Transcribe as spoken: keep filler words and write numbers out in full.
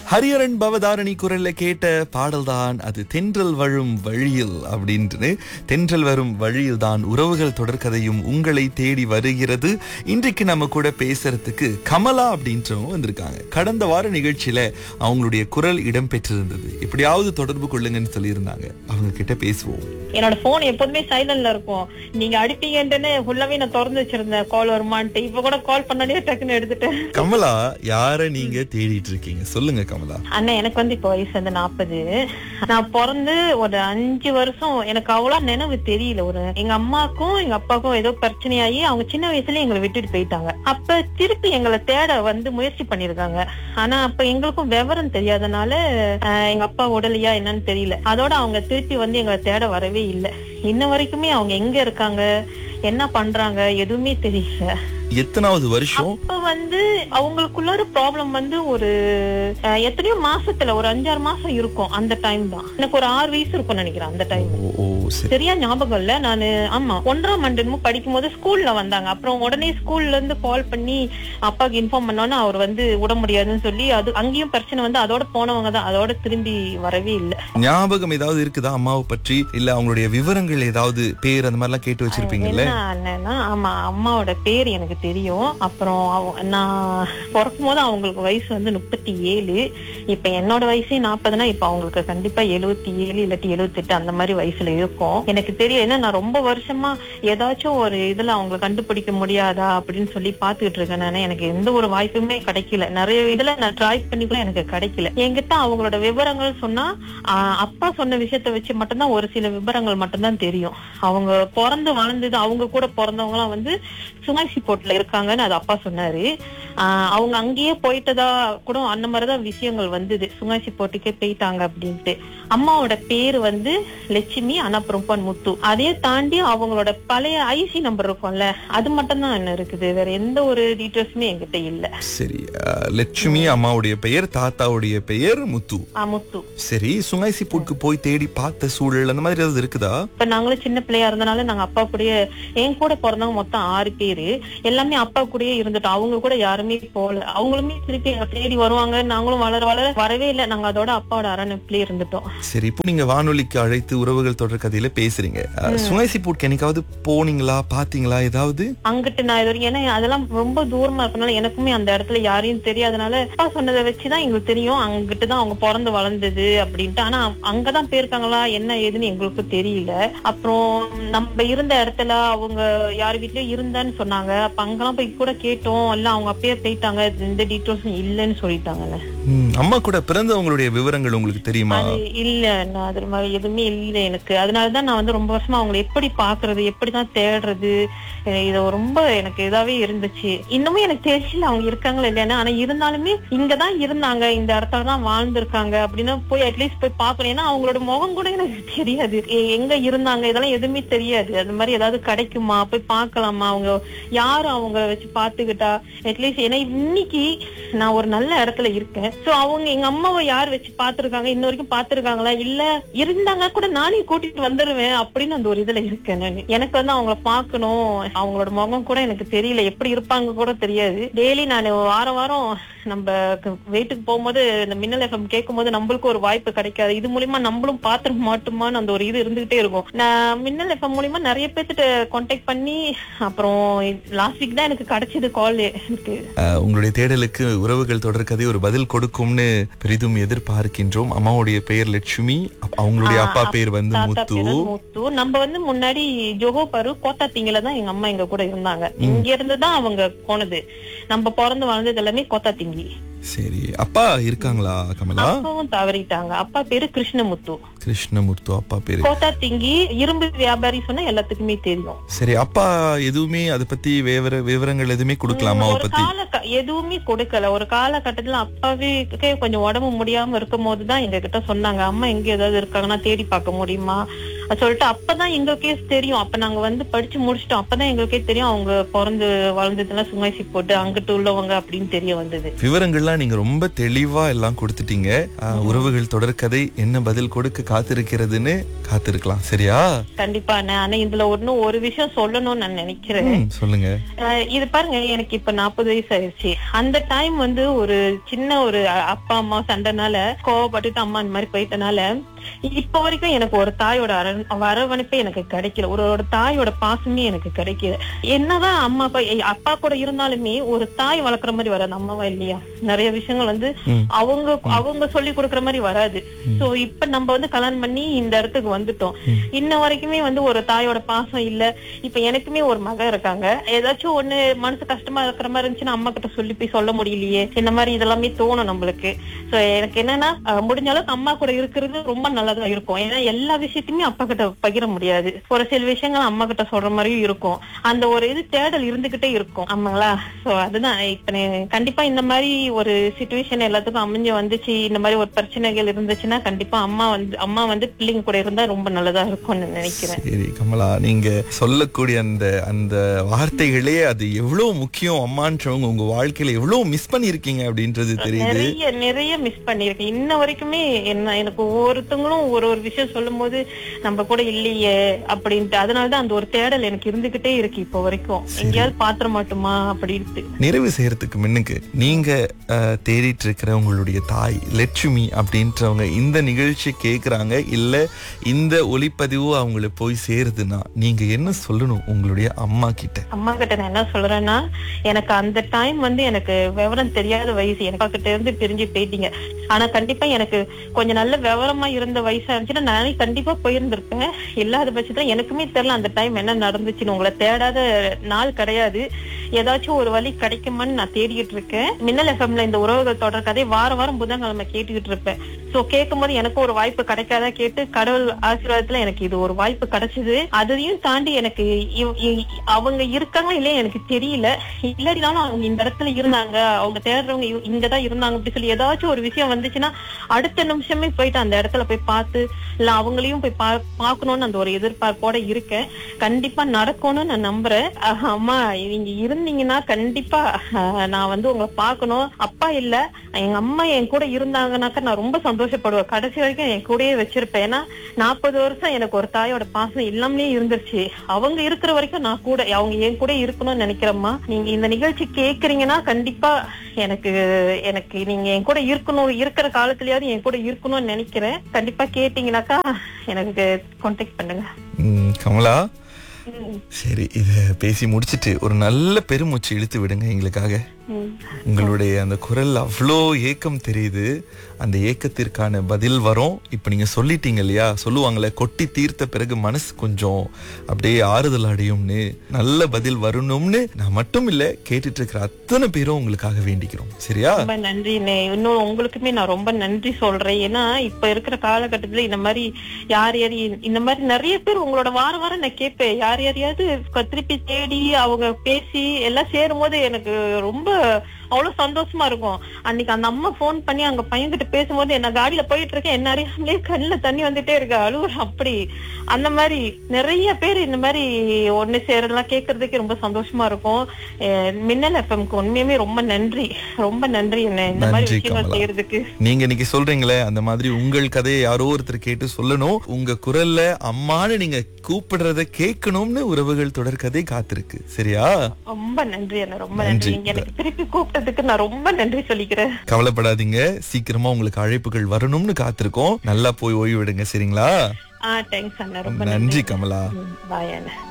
ஹரியரன் பவதாரணி குரல்ல கேட்ட பாடல்தான் அது. தென்றல் வரும் வழியில் அப்படின்னு, தென்றல் வரும் வழியில் தான் உறவுகள் தொடர்கதையும் உங்களை தேடி வருகிறது. இன்றைக்கு நம்ம கூட பேசுறதுக்கு கமலா அப்படின்றவங்க வந்திருக்காங்க. கடந்த வார நிகழ்ச்சியில அவங்களுடைய குரல் இடம் பெற்றிருந்தது. எப்படியாவது தொடர்பு கொள்ளுங்கன்னு சொல்லியிருந்தாங்க. அவங்க கிட்ட பேசுவோம். என்னோட போன் எப்போதுமே சைலண்ட்ல இருக்கும். நீங்க அடிப்பீங்கன்னு ஃபுல்லாவே நான் திறந்து வச்சிருந்தேன் கால் வருமான்ட்டு. இப்ப கூட கால் பண்ணாலே டக்குன்னு எடுத்துட்டேன். கமலா, யார நீங்க தேடிட்டு இருக்கீங்க? சொல்லுங்க கமலா. அண்ணா, எனக்கு வந்து இப்ப வயசு வந்து நாற்பது. நான் பிறந்து ஒரு அஞ்சு வருஷம் எனக்கு அவ்வளவு நினைவு தெரியல. ஒரு எங்க அம்மாக்கும் எங்க அப்பாவுக்கும் ஏதோ பிரச்சனையாகி அவங்க சின்ன வயசுல எங்களை விட்டுட்டு போயிட்டாங்க. அப்ப திருப்பி எங்களை தேட வந்து முயற்சி பண்ணிருக்காங்க. ஆனா அப்ப எங்களுக்கும் விவரம் தெரியாதனால எங்க அப்பா உடலையா என்னன்னு தெரியல. அதோட அவங்க திருப்பி வந்து எங்களை தேட வரவே இல்லை. இன்ன வரைக்குமே அவங்க எங்க இருக்காங்க, என்ன பண்றாங்க எதுவுமே தெரியல. எத்தனாவது வருஷம்? அப்ப வந்து அவங்களுக்குள்ள ஒரு ப்ராப்ளம் வந்து ஒரு எத்தனையோ மாசத்துல ஒரு அஞ்சாறு மாசம் இருக்கும். அந்த டைம் தான் எனக்கு ஒரு ஆறு வயசு இருக்கும் நினைக்கிறேன். அந்த டைம் சரியா ஞாபகம் இல்ல. நானு ஆமா ஒன்றாம் ஆண்டு படிக்கும் போது ஸ்கூல்ல வந்தாங்க. அப்புறம் உடனே ஸ்கூல்ல இருந்து கால் பண்ணி அப்பாவுக்கு இன்ஃபார்ம் பண்ணோன்னு அவர் வந்து விட முடியாதுன்னு சொல்லி அது அங்கேயும் பிரச்சனை வந்து அதோட போனவங்க தான். அதோட திரும்பி வரவே இல்லை. ஞாபகம் ஏதாவது இருக்குதா அம்மாவை பற்றி? இல்ல அவங்களுடைய விவரங்கள் ஏதாவது, பேர் அந்த மாதிரி எல்லாம் கேட்டு வச்சிருப்பீங்கல்ல? ஆமா, அம்மாவோட பேர் எனக்கு தெரியும். அப்புறம் நான் பிறக்கும் போது அவங்களுக்கு வயசு வந்து முப்பத்தி ஏழு. இப்ப என்னோட வயசே நாற்பதுனா இப்ப அவங்களுக்கு கண்டிப்பா எழுபத்தி ஏழு இல்லாட்டி எழுபத்தி எட்டு அந்த மாதிரி வயசுல இருக்கும். எனக்கு தெரியும். ஏன்னா நான் ரொம்ப வருஷமா ஏதாச்சும் ஒரு இதுல அவங்களை கண்டுபிடிக்க முடியாதா அப்படின்னு சொல்லி பாத்துக்கிட்டு இருக்கேன். நானே எனக்கு எந்த ஒரு வாய்ப்புமே கிடைக்கல. நிறைய இதுல நான் ட்ரை பண்ணி கூட எனக்கு கிடைக்கல. என்கிட்ட அவங்களோட விவரங்கள் சொன்னா அப்பா சொன்ன விஷயத்த வச்சு மட்டும்தான் ஒரு சில விவரங்கள் மட்டும்தான் தெரியும். அவங்க பிறந்து வளர்ந்தது, அவங்க கூட பிறந்தவங்க எல்லாம் வந்து சுங்காசி போட்ல இருக்காங்கன்னு அது அப்பா சொன்னாரு. ஆஹ் அவங்க அங்கேயே போயிட்டதா கூட அந்த மாதிரிதான் விஷயங்கள் வந்தது. சுங்காசி போட்டுக்கே போயிட்டாங்க அப்படின்ட்டு. அம்மாவோட பேரு வந்து லட்சுமி, அனப்புறம் முத்து. அதே தாண்டி அவங்களோட பழைய ஐசி நம்பர் இருக்கும்ல, அது மட்டும் தான் என்ன இருக்குது. வேற எந்த ஒரு டீட்டெயில்ஸுமே என்கிட்ட இல்ல. சரி, லட்சுமி அம்மாவுடைய பெயர், தாத்தாவுடைய பெயர் முத்து. முத்து. சரி, சுங்காசி போட்டுக்கு போய் தேடி பார்த்த சூழல் அந்த மாதிரி ஏதாவது இருக்குதா? இப்ப நாங்களும் சின்ன பிள்ளையா இருந்தனால நாங்க அப்பா கூடயே, என் கூட பிறந்தவங்க மொத்தம் ஆறு பேரு, எல்லாமே அப்பா கூடயே இருந்துட்டோம். அவங்க கூட யாருமே போல. அவங்களுமே திருப்பி எங்க தேடி வருவாங்க. நாங்களும் வளர வளர வரவே இல்லை. நாங்க அதோட அப்பாவோட அரண்மனையிலே இருந்துட்டோம். சரி, இப்போ நீங்க வானொலிக்கு அழைத்து உறவுகள் தொடர் கதையில பேசுறீங்க. சுங்காசி போட்டுக்கு என்னைக்காவது போனீங்களா, பாத்தீங்களா ஏதாவது? அங்கிட்டு நான் இது வரைக்கும், ஏன்னா அதெல்லாம் ரொம்ப தூரமா இருக்கனால எனக்குமே அந்த இடத்துல யாரையும் தெரியாதனால அப்பா சொன்னதை வச்சுதான் எங்களுக்கு தெரியும் அங்கிட்டுதான் அவங்க பிறந்து வளர்ந்தது அப்படின்ட்டு. ஆனா அங்கதான் போயிருக்காங்களா என்ன ஏதுன்னு எங்களுக்கு தெரியல. அப்புறம் நம்ம இருந்த இடத்துல அவங்க யார் வீட்லயும் இருந்தான்னு சொன்னாங்க. அப்ப அங்கெல்லாம் போய் கூட கேட்டோம். எல்லாம் அவங்க அப்பயே போயிட்டாங்க, எந்த டீட்டெயில்ஸும் இல்லன்னு சொல்லிட்டாங்கல்ல. அம்மா கூட பிறந்தவங்களுடைய விவரங்கள் உங்களுக்கு தெரியுமா? இல்ல, நான் அது மாதிரி எதுவுமே இல்ல எனக்கு. அதனாலதான் நான் வந்து ரொம்ப வருஷமா அவங்களை எப்படி பாக்குறது, எப்படிதான் தேடுறது, இது ரொம்ப எனக்கு இதாவே இருந்துச்சு. இன்னுமே எனக்கு தெரியல அவங்க இருக்காங்களா இல்லையா. ஆனா இருந்தாலுமே இங்கதான் இருந்தாங்க, இந்த இடத்துல தான் வாழ்ந்திருக்காங்க அப்படின்னு போய் அட்லீஸ்ட் போய் பாக்கணும். ஏன்னா அவங்களோட முகம் கூட எனக்கு தெரியாது, எங்க இருந்தாங்க இதெல்லாம் எதுவுமே தெரியாது. அது மாதிரி ஏதாவது கிடைக்குமா, போய் பாக்கலாமா, அவங்க யாரும் அவங்க வச்சு பாத்துக்கிட்டா அட்லீஸ்ட். ஏன்னா இன்னைக்கு நான் ஒரு நல்ல இடத்துல இருக்கேன். சோ அவங்க எங்க அம்மாவை யார் வச்சு பாத்துருக்காங்க, இன்ன வரைக்கும் பாத்துருக்காங்களா, இல்ல இருந்தாங்க கூட நானே கூட்டிட்டு வந்துருவேன் அப்படின்னு அந்த ஒரு இதுல இருக்கேன் நான். எனக்கு வந்து அவங்கள பாக்கணும். அவங்களோட முகம் கூட எனக்கு தெரியல, எப்படி இருப்பாங்க கூட தெரியாது. டெய்லி நான் வாரம் வாரம் நம்ம வீட்டுக்கு போகும்போது இந்த மின்னல் எஃப்எம் கேட்கும் போது நம்மளுக்கு ஒரு வாய்ப்பு கிடைக்காது. இது மூலியமா நம்மளும் பாத்துட மாட்டோமான்னு அந்த ஒரு இது இருந்துகிட்டே இருக்கும். நான் மின்னல் எஃப்எம் மூலியமா நிறைய பேர்த்திட்ட கான்டாக்ட் பண்ணி அப்புறம் லாஸ்ட் வீக் தான் எனக்கு கிடைச்சது கால். எனக்கு உங்களுடைய தேடலுக்கு உறவுகள் தொடர் கதை ஒரு பதில் கொடுக்கும்னு பெரிதும் எதிர்பார்க்கின்றோம். அம்மாவுடைய பெயர் லட்சுமி, அவங்களுடைய அப்பா பேர் வந்து முத்து. முத்து. நம்ம வந்து முன்னாடி ஜோஹோ பரு கோத்தா திங்கில தான் எங்க அம்மா எங்க கூட இருந்தாங்க. இங்க இருந்துதான் அவங்க போனது. நம்ம பிறந்து வளர்ந்தது எல்லாமே கோத்தா திங்கி. சரி, அப்பா இருக்காங்களா கமலா? அப்பாவும் தவறிட்டாங்க. அப்பா பேரு கிருஷ்ணமுத்து. கிருஷ்ணமுத்து அப்பா பேரு. கோத்தா திங்கி இரும்பு வியாபாரி சொன்னா எல்லாத்துக்குமே தெரியும். சரி, அப்பா எதுவுமே அதை பத்தி விவர விவரங்கள் எதுவுமே கொடுக்கலாமா பத்தி? எதுவுமே கொடுக்கல. ஒரு காலகட்டத்துல அப்பாவே கொஞ்சம் உடம்பு முடியாம இருக்கும் போதுதான் எங்க கிட்ட சொன்னாங்க, அம்மா எங்க ஏதாவது இருக்காங்கன்னா தேடி பார்க்க முடியுமா சொல்லிட்டு அப்பதான் எங்களுக்கே தெரியும். அப்ப நாங்க வந்து படிச்சு முடிச்சிட்டோம். அப்பதான் எங்களுக்கே தெரியும் அவங்க பிறந்து வளர்ந்ததுலாம் சுங்காய்சி போட்டு அங்கிட்டு உள்ளவங்க அப்படின்னு தெரிய வந்தது. விவரங்கள்லாம் நீங்க ரொம்ப தெளிவா எல்லாம் கொடுத்துட்டீங்க. ஆஹ், உறவுகள் தொடர்கதை என்ன பதில் கொடுக்க காத்திருக்கிறதுன்னு காத்திருக்கலாம். சரியா? கண்டிப்பா. ஆனா இதுல ஒன்னும் ஒரு விஷயம் சொல்லணும்னு நான் நினைக்கிறேன். ம், சொல்லுங்க. அஹ் இது பாருங்க, எனக்கு இப்ப நாற்பது வயசு ஆயிடுச்சு. அந்த டைம் வந்து ஒரு சின்ன ஒரு அ- அப்பா அம்மா சண்டைனால கோவப்பட்டுட்டு அம்மா இந்த மாதிரி போயிட்டனால இப்ப வரைக்கும் எனக்கு ஒரு தாயோட அர- அரவணைப்பே எனக்கு கிடைக்கல. ஒரு ஒரு தாயோட பாசமே எனக்கு கிடைக்கல. என்னதான் அம்மா அப்பா எ- அப்பா கூட இருந்தாலுமே ஒரு தாய் வளர்க்குற மாதிரி வராது. அம்மாவா இல்லையா, நிறைய விஷயங்கள் வந்து ம். அவங்க அவங்க சொல்லி கொடுக்குற மாதிரி வராது. சோ இப்ப நம்ம வந்து கல்யாணம் பண்ணி இந்த இடத்துக்கு வந்துட்டோம். இன்ன வரைக்குமே வந்து ஒரு தாயோட பாசம் இல்ல. இப்ப எனக்குமே ஒரு மகன் இருக்காங்க. ஏதாச்சும் ஒண்ணு மனசு கஷ்டமா இருக்கிற மாதிரி இருந்துச்சுன்னா அம்மா கிட்ட சொல்லி போய் சொல்ல முடியலையே, இந்த மாதிரி இதெல்லாமே தோணும் நம்மளுக்கு. சோ எனக்கு என்னன்னா அஹ், முடிஞ்ச அளவுக்கு அம்மா கூட இருக்கிறது ரொம்ப நல்லதா இருக்கும். ஏன்னா எல்லா விஷயத்தையுமே அப்பா கிட்ட பகிர முடியாது. ஒரு சில விஷயங்கள் அம்மா கிட்ட சொல்ற மாதிரியும் இருக்கும். அந்த ஒரு இது தேடல் இருந்துகிட்டே இருக்கும். ஆமாங்களா? சோ அதுதான் இப்ப நீ- கண்டிப்பா இந்த மாதிரி ஒரு சிச்சுவேஷன் எல்லாத்துக்கும் அமைஞ்சு வந்துச்சு. இந்த மாதிரி ஒரு பிரச்சனைகள் இருந்துச்சுன்னா கண்டிப்பா அம்மா வந்து அம்மா வந்து பிள்ளைங்க கூட இருந்தா ரொம்ப நல்லதா இருக்கும்னு நினைக்கிறேன். சரி கமலா, நீங்க சொல்லக்கூடிய அந்த அந்த வார்த்தைகளே அது எவ்வளவு முக்கியம். அம்மான்றவங்க உங்க வாழ்க்கையில எவ்வளவு மிஸ் பண்ணிருக்கீங்க அப்படின்றது தெரியுது. நிறைய நிறைய மிஸ் பண்ணிருக்கேன். இன்ன வரைக்குமே என்ன எனக்கு ஒவ்வொருத்தவங்களும் ஒரு ஒரு விஷயம் சொல்லும் போது நம்ம கூட இல்லையே அப்படின்ட்டு, அதனாலதான் அந்த ஒரு தேடல் எனக்கு இருந்துகிட்டே இருக்கு இப்போ வரைக்கும். எங்கேயாவது பாத்திர மாட்டோமா அப்படின்ட்டு. நிறைவு செய்யறதுக்கு முன்னுக்கு நீங்க அஹ், தேடிட்டு இருக்கிற உங்களுடைய தாய் லட்சுமி அப்படின்றவங்க இந்த நிகழ்ச்சி கேக்குறாங்க, இல்ல இந்த ஒளிப்பதிவு அவங்களுக்கு போய் சேருதுன்னா நீங்க என்ன சொல்லணும் உங்களுடைய அம்மா கிட்ட? அம்மா கிட்ட நான் என்ன சொல்றேன்னா, எனக்கு அந்த டைம் வந்து எனக்கு விவரம் தெரியாத வயசு. எனக்கு கிட்ட இருந்து பிரிஞ்சு போயிட்டீங்க. ஆனா கண்டிப்பா எனக்கு கொஞ்சம் நல்ல விவரமா இருந்த வயசா இருந்துச்சுன்னா நானே கண்டிப்பா போயிருந்திருப்பேன். இல்லாத பட்சத்துல எனக்குமே தெரியல அந்த டைம் என்ன நடந்துச்சுன்னு. உங்களை தேடாத நாள் கிடையாது. ஏதாச்சும் ஒரு வழி கிடைக்குமான்னு நான் தேடிட்டு இருக்கேன். மின்னல் எஃப்எம்ல இந்த உறவுகள் தொடர் கதை வார வாரம் புதன்கிழமை கேட்டுக்கிட்டு இருப்பேன். சோ கேட்கும் போது எனக்கும் ஒரு வாய்ப்பு கிடைக்காதா கேட்டு கடவுள் ஆசீர்வாதத்துல எனக்கு இது ஒரு வாய்ப்பு கிடைச்சது. அதையும் தாண்டி எனக்கு இவ்- இ- அவங்க இருக்காங்க இல்லையா எனக்கு தெரியல. இல்லாட்டினாலும் அவங்க இந்த இடத்துல இருந்தாங்க, அவங்க தேடுறவங்க இவ- இங்கதான் இருந்தாங்க அப்படி சொல்லி ஏதாச்சும் ஒரு விஷயம் வந்துச்சுன்னா அடுத்த நிமிஷமே போயிட்டு அந்த இடத்துல போய் பார்த்து இல்ல அவங்களையும் போய் பா பாக்கணும்னு அந்த ஒரு எதிர்பார்ப்போட இருக்கேன். கண்டிப்பா நடக்கும்னு நான் நம்புறேன். அஹ் அம்மா நீங்க இருந்தீங்கன்னா கண்டிப்பா அஹ், நான் வந்து உங்களை பார்க்கணும். அப்பா இல்ல, எங்க அம்மா என் கூட இருந்தாங்கன்னாக்கா நான் ரொம்ப சந்தோஷப்படுவேன். கடைசி வரைக்கும் என் கூடயே வச்சிருப்பேன். ஏன்னா நாற்பது வருஷம் எனக்கு ஒரு தாயோட பாசம் இல்லாமலே இருந்துருச்சு. அவங்க இருக்கிற வரைக்கும் நான் கூட அவங்க என் கூட இருக்கணும்னு நினைக்கிறேம்மா. நீங்க இந்த நிகழ்ச்சி கேக்குறீங்கன்னா கண்டிப்பா எனக்கு எனக்கு நீங்க என் கூட இருக்கணும், இருக்கிற காலத்துலயாவது என் கூட இருக்கணும்னு நினைக்கிறேன். கண்டிப்பா கேட்டீங்கன்னாக்கா எனக்கு கான்டாக்ட் பண்ணுங்க. ம், கமலா, ம், சரி இத பேசி முடிச்சிட்டு ஒரு நல்ல பெருமூச்சு இழுத்து விடுங்க எங்களுக்காக. ம். உங்களுடைய அந்த குரல் அவ்வளோ ஏக்கம் தெரியுது. அந்த ஏக்கத்திற்கான பதில் வரும். இப்ப நீங்க சொல்லிட்டீங்க இல்லையா, சொல்லுவாங்களே கொட்டி தீர்த்த பிறகு மனசு கொஞ்சம் அப்படியே ஆறுதல் அடையும்னு. நல்ல பதில் வரணும்னு நான் மட்டும் இல்ல, கேட்டுட்டு இருக்கிற அத்தனை பேரும் உங்களுக்காக வேண்டிக்கிறோம். சரியா? ரொம்ப நன்றி. இன்னும் உங்களுக்குமே நான் ரொம்ப நன்றி சொல்றேன். ஏன்னா இப்ப இருக்கிற காலகட்டத்துல இந்த மாதிரி யார் யார் இந்த மாதிரி நிறைய பேர் உங்களோட வார வாரம் நான் கேட்பேன். யார் யாரையாவது திருப்பி தேடி அவங்க பேசி எல்லாம் சேரும் போது எனக்கு ரொம்ப அவ்வளவு சந்தோஷமா இருக்கும். அன்னைக்கு அந்த அம்மா போன் பண்ணி அங்க பையன்கிட்ட பேசும்போது என்ன காடியில போயிட்டு இருக்கேன், என்ன அறியாமலே கண்ணுல தண்ணி வந்துட்டே இருக்கு, அழுவுற. அப்படி அந்த மாதிரி நிறைய பேர் இந்த மாதிரி ஒண்ணு சேரலாம் கேட்கறதுக்கு ரொம்ப சந்தோஷமா இருக்கும். அஹ் மின்னல் எஃப்எம்க்கு உண்மையுமே ரொம்ப நன்றி, ரொம்ப நன்றி என்ன இந்த மாதிரி நன்றி விஷயங்கள் கமலா. செய்யறதுக்கு. நீங்க இன்னைக்கு சொல்றீங்களே அந்த மாதிரி உங்கள் கதையை யாரோ ஒருத்தர் கேட்டு சொல்லணும். உங்க குரல்ல அம்மான்னு நீங்க கூப்பிடுறத கேட்கணும்னு உறவுகள் தொடர் கதை காத்திருக்கு. சரியா? ரொம்ப நன்றி அண்ணா, ரொம்ப நன்றி. நன்றி. நீங்க எனக்கு திருப்பி கூப்பிட்டதுக்கு நான் ரொம்ப நன்றி சொல்லிக்கிறேன். கவலைப்படாதீங்க, சீக்கிரமா உங்களுக்கு அழைப்புகள் வரணும்னு காத்திருக்கோம். நல்லா போய் ஓய்வு விடுங்க. சரிங்களா? ஆஹ் தேங்க்ஸ் அண்ணா, ரொம்ப நன்றி நன்றி. கமலா. பாய் அண்ணா.